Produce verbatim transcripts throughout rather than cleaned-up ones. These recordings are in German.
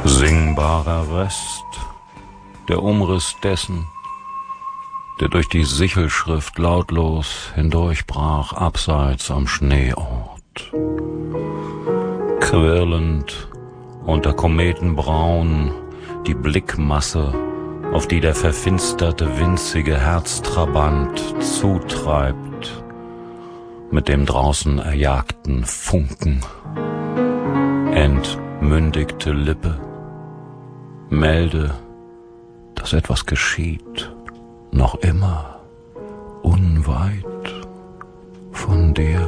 Singbarer Rest, der Umriss dessen, der durch die Sichelschrift lautlos hindurchbrach, abseits am Schneeort. Quirlend unter Kometenbraun die Blickmasse, auf die der verfinsterte, winzige Herztrabant zutreibt, mit dem draußen erjagten Funken. Entmündigte Lippe, melde, dass etwas geschieht, noch immer unweit von dir.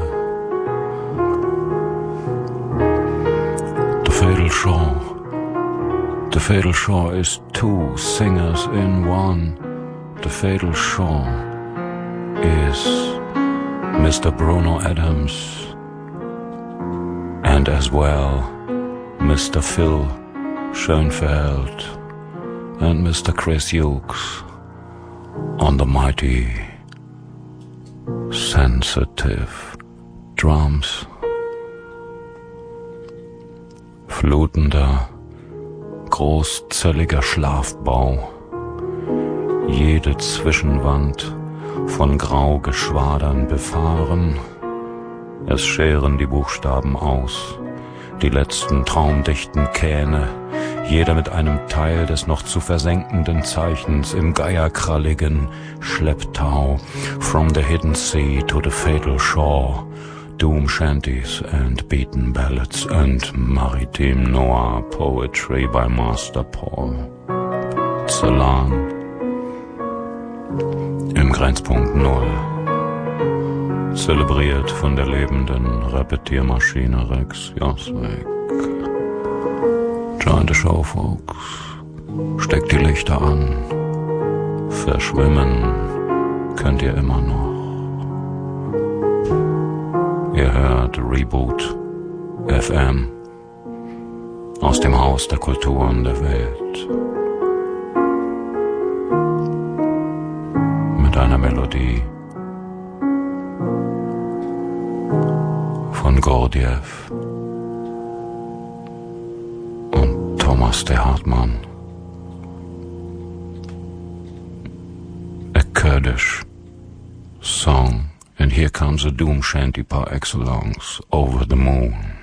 The fatal shore, the fatal shore is two singers in one. The fatal shore is Mister Bruno Adams, and as well Mister Phil Schoenfeld and Mister Chris Hughes on the mighty, sensitive drums. Flutender, großzelliger Schlafbau, jede Zwischenwand von Graugeschwadern befahren. Es scheren die Buchstaben aus, die letzten traumdichten Kähne, jeder mit einem Teil des noch zu versenkenden Zeichens im geierkralligen Schlepptau. From the hidden sea to the fatal shore, doom shanties and beaten ballads and maritime noir poetry by Master Paul Celan. Im Grenzpunkt Null, zelebriert von der lebenden Repetiermaschine Rex Joswick. Join the show, folks. Steckt die Lichter an. Verschwimmen könnt ihr immer noch. Ihr hört Reboot F M aus dem Haus der Kulturen der Welt. Mit einer Melodie von Gurdjieff und Thomas de Hartmann. A Kurdish song, and here comes a doom shanty par excellence, Over the Moon.